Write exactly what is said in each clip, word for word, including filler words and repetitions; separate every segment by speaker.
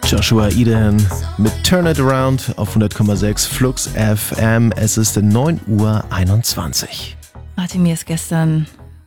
Speaker 1: Joshua Eden mit Turn It Around auf hundert Komma sechs Flux F M. Es ist neun Uhr einundzwanzig.
Speaker 2: Martin, mir ist gestern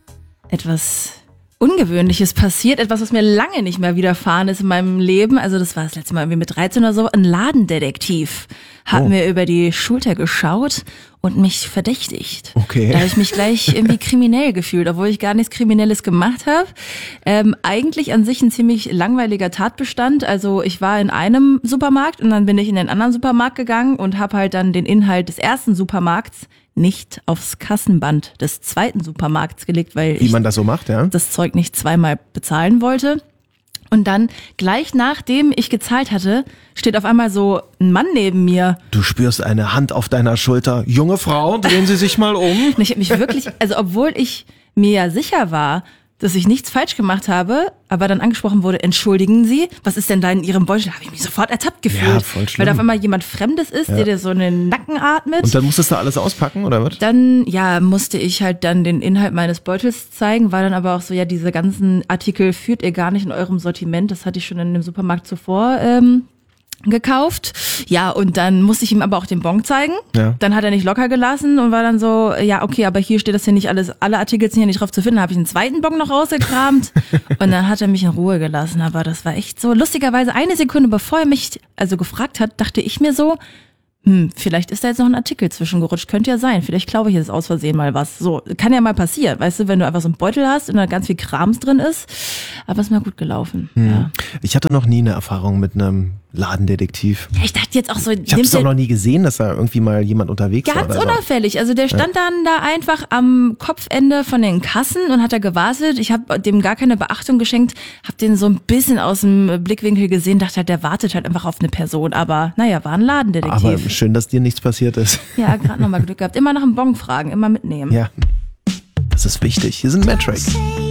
Speaker 2: etwas Ungewöhnliches passiert, etwas, was mir lange nicht mehr widerfahren ist in meinem Leben. Also das war das letzte Mal irgendwie mit dreizehn oder so. Ein Ladendetektiv hat
Speaker 1: oh.
Speaker 2: mir über die Schulter geschaut und mich verdächtigt.
Speaker 1: Okay.
Speaker 2: Da habe ich mich gleich irgendwie kriminell gefühlt, obwohl ich gar nichts Kriminelles gemacht habe. Ähm, eigentlich an sich ein ziemlich langweiliger Tatbestand. Also ich war in einem Supermarkt und dann bin ich in den anderen Supermarkt gegangen und habe halt dann den Inhalt des ersten Supermarkts nicht aufs Kassenband des zweiten Supermarkts gelegt, weil
Speaker 1: Wie
Speaker 2: ich
Speaker 1: man das so macht, ja?
Speaker 2: das Zeug nicht zweimal bezahlen wollte. Und dann, gleich nachdem ich gezahlt hatte, steht auf einmal so ein Mann neben mir.
Speaker 1: Du spürst eine Hand auf deiner Schulter. Junge Frau, drehen Sie sich mal um.
Speaker 2: Und ich habe mich wirklich, also obwohl ich mir ja sicher war, dass ich nichts falsch gemacht habe, aber dann angesprochen wurde, entschuldigen Sie, was ist denn da in Ihrem Beutel? Da habe ich mich sofort ertappt gefühlt.
Speaker 1: Ja, voll schlimm.
Speaker 2: Weil da auf einmal jemand Fremdes ist,
Speaker 1: Ja.
Speaker 2: der dir so in den Nacken atmet.
Speaker 1: Und dann musstest du alles auspacken, oder was?
Speaker 2: Dann, ja, musste ich halt dann den Inhalt meines Beutels zeigen, war dann aber auch so, ja, diese ganzen Artikel führt ihr gar nicht in eurem Sortiment, das hatte ich schon in dem Supermarkt zuvor ähm, gekauft. Ja, und dann musste ich ihm aber auch den Bon zeigen.
Speaker 1: Ja.
Speaker 2: Dann hat er nicht locker gelassen und war dann so, ja, okay, aber hier steht das hier nicht alles, alle Artikel sind hier nicht drauf zu finden. Dann habe ich einen zweiten Bon noch rausgekramt und dann hat er mich in Ruhe gelassen. Aber das war echt so, lustigerweise eine Sekunde bevor er mich also gefragt hat, dachte ich mir so, hm, vielleicht ist da jetzt noch ein Artikel zwischengerutscht. Könnte ja sein. Vielleicht klaue ich jetzt aus Versehen mal was. So, kann ja mal passieren. Weißt du, wenn du einfach so einen Beutel hast und da ganz viel Krams drin ist. Aber ist mal gut gelaufen.
Speaker 1: Hm.
Speaker 2: Ja.
Speaker 1: Ich hatte noch nie eine Erfahrung mit einem Ladendetektiv.
Speaker 2: Ja, ich dachte jetzt auch so,
Speaker 1: Ich habe es doch noch nie gesehen, dass da irgendwie mal jemand unterwegs war.
Speaker 2: ganz
Speaker 1: oder so.
Speaker 2: unauffällig. Also der stand dann da einfach am Kopfende von den Kassen und hat da gewartet. Ich habe dem gar keine Beachtung geschenkt, habe den so ein bisschen aus dem Blickwinkel gesehen, dachte halt, der wartet halt einfach auf eine Person. Aber naja, war ein Ladendetektiv.
Speaker 1: Aber schön, dass dir nichts passiert ist.
Speaker 2: Ja, gerade nochmal Glück gehabt. Immer nach dem Bon fragen, immer mitnehmen.
Speaker 1: Ja, das ist wichtig. Hier sind Matrix.